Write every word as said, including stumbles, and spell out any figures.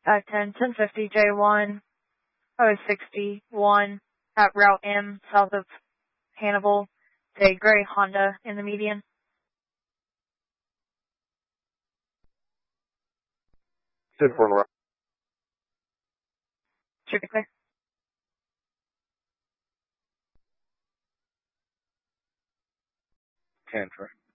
five ten, ten fifty, J one, oh sixty-one at Route M, south of Hannibal. It's a gray Honda in the median. ten four on the route. Should be clear. ten, try.